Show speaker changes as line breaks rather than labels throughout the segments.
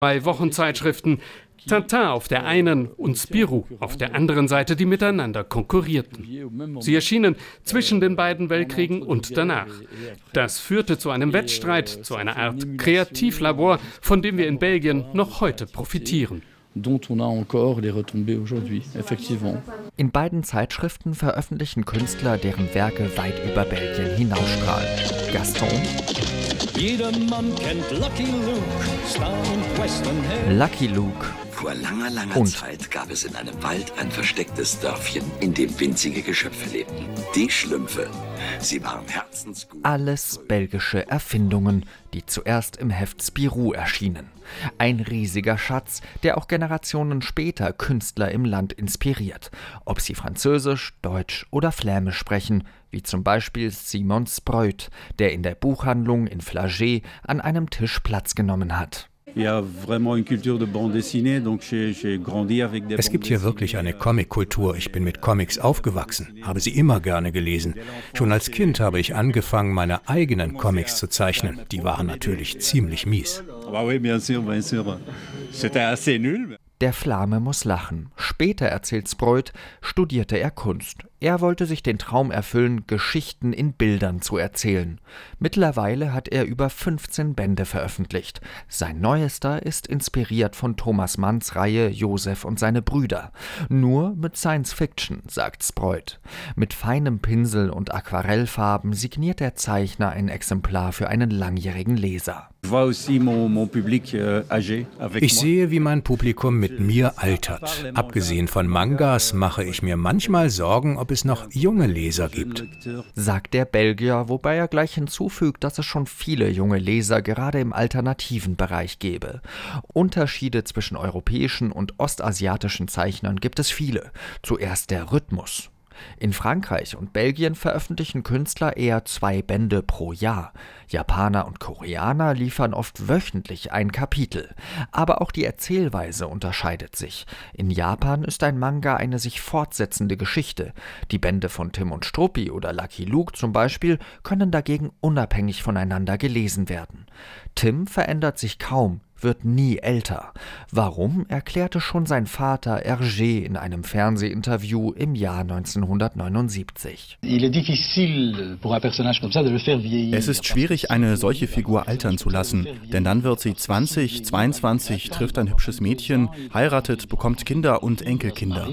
Zwei Wochenzeitschriften, Tintin auf der einen und Spirou auf der anderen Seite, die miteinander konkurrierten. Sie erschienen zwischen den beiden Weltkriegen und danach. Das führte zu einem Wettstreit, zu einer Art Kreativlabor, von dem wir in Belgien noch heute profitieren.
In beiden Zeitschriften veröffentlichen Künstler, deren Werke weit über Belgien hinausstrahlen. Gaston,
jeder Mann kennt Lucky Luke, Star und Westernheld.
Lucky Luke.
Vor langer Zeit gab es in einem Wald ein verstecktes Dörfchen, in dem winzige Geschöpfe lebten. Die Schlümpfe. Sie waren herzensgut.
Alles belgische Erfindungen, die zuerst im Heft Spirou erschienen. Ein riesiger Schatz, der auch Generationen später Künstler im Land inspiriert. Ob sie Französisch, Deutsch oder Flämisch sprechen, wie zum Beispiel Simon Spreut, der in der Buchhandlung in Flagey an einem Tisch Platz genommen hat.
Es gibt hier wirklich eine Comic-Kultur. Ich bin mit Comics aufgewachsen, habe sie immer gerne gelesen. Schon als Kind habe ich angefangen, meine eigenen Comics zu zeichnen. Die waren natürlich ziemlich mies.
Der Flame muss lachen. Später, erzählt Spreut, studierte er Kunst. Er wollte sich den Traum erfüllen, Geschichten in Bildern zu erzählen. Mittlerweile hat er über 15 Bände veröffentlicht. Sein neuester ist inspiriert von Thomas Manns Reihe Josef und seine Brüder. Nur mit Science Fiction, sagt Spreut. Mit feinem Pinsel und Aquarellfarben signiert der Zeichner ein Exemplar für einen langjährigen Leser.
Ich sehe, wie mein Publikum mit mir altert. Abgesehen von Mangas mache ich mir manchmal Sorgen, ob es noch junge Leser gibt,
sagt der Belgier, wobei er gleich hinzufügt, dass es schon viele junge Leser gerade im alternativen Bereich gäbe. Unterschiede zwischen europäischen und ostasiatischen Zeichnern gibt es viele. Zuerst der Rhythmus. In Frankreich und Belgien veröffentlichen Künstler eher 2 Bände pro Jahr. Japaner und Koreaner liefern oft wöchentlich ein Kapitel. Aber auch die Erzählweise unterscheidet sich. In Japan ist ein Manga eine sich fortsetzende Geschichte. Die Bände von Tim und Struppi oder Lucky Luke zum Beispiel können dagegen unabhängig voneinander gelesen werden. Tim verändert sich kaum, wird nie älter. Warum, erklärte schon sein Vater Hergé in einem Fernsehinterview im Jahr 1979.
Es ist schwierig, eine solche Figur altern zu lassen, denn dann wird sie 20, 22, trifft ein hübsches Mädchen, heiratet, bekommt Kinder und Enkelkinder.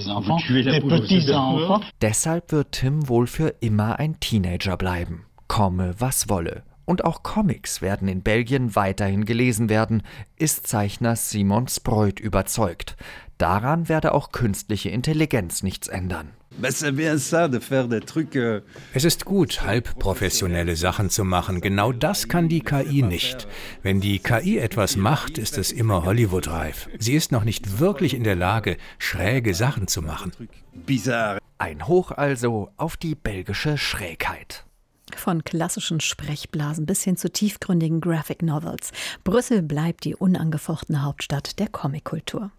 Deshalb wird Tim wohl für immer ein Teenager bleiben. Komme, was wolle. Und auch Comics werden in Belgien weiterhin gelesen werden, ist Zeichner Simon Spreut überzeugt. Daran werde auch künstliche Intelligenz nichts ändern.
Es ist gut, halbprofessionelle Sachen zu machen. Genau das kann die KI nicht. Wenn die KI etwas macht, ist es immer Hollywood-reif. Sie ist noch nicht wirklich in der Lage, schräge Sachen zu machen.
Ein Hoch also auf die belgische Schrägheit.
Von klassischen Sprechblasen bis hin zu tiefgründigen Graphic Novels. Brüssel bleibt die unangefochtene Hauptstadt der Comickultur.